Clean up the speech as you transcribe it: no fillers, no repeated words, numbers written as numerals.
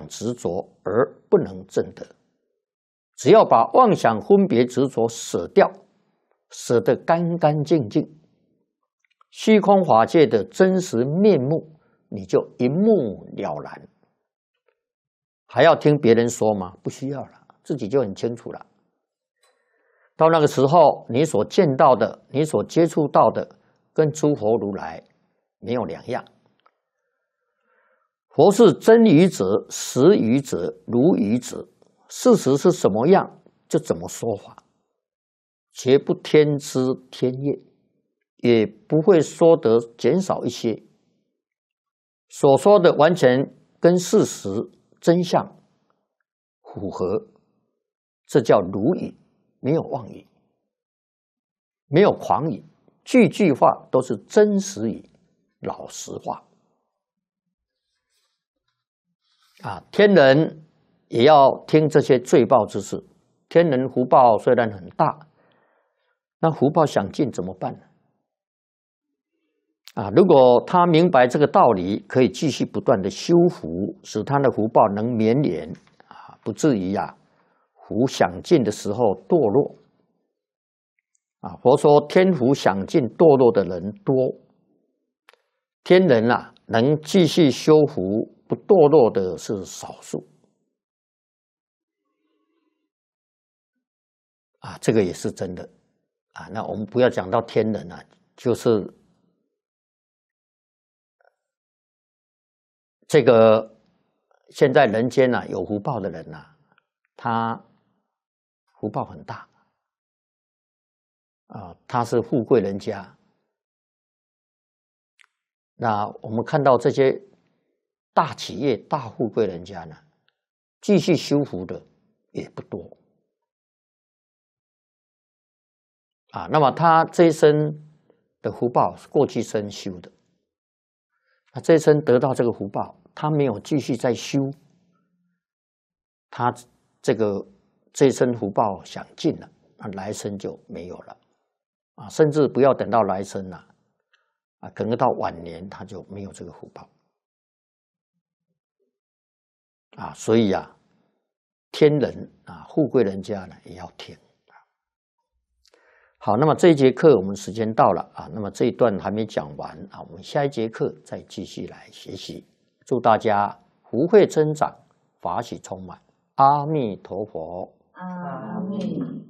想执着而不能证得。只要把妄想分别执着舍掉，舍得干干净净，虚空法界的真实面目，你就一目了然。还要听别人说吗？不需要了，自己就很清楚了。到那个时候，你所见到的，你所接触到的，跟诸佛如来没有两样。佛是真语者、实语者、如语者，事实是什么样就怎么说法，绝不添枝添叶，也不会说得减少一些。所说的完全跟事实真相符合，这叫如语，没有妄语，没有狂语，句句话都是真实语、老实话。天人也要听这些罪报之事。天人福报虽然很大，那福报想尽怎么办呢？如果他明白这个道理，可以继续不断的修福，使他的福报能绵延，不至于福享尽的时候堕落。佛说天福享尽堕落的人多，天人能继续修福不堕落的是少数。这个也是真的。那我们不要讲到天人就是这个现在人间有福报的人他福报很大他是富贵人家。那我们看到这些大企业、大富贵人家呢，继续修福的也不多那么他这一生的福报是过去生修的，那这一生得到这个福报，他没有继续再修，他这一生福报享尽了，那来生就没有了甚至不要等到来生了可能到晚年他就没有这个福报所以天人富贵人家呢也要听。好，那么这一节课我们时间到了那么这一段还没讲完我们下一节课再继续来学习。祝大家福慧增长，法喜充满。阿弥陀佛。 阿弥。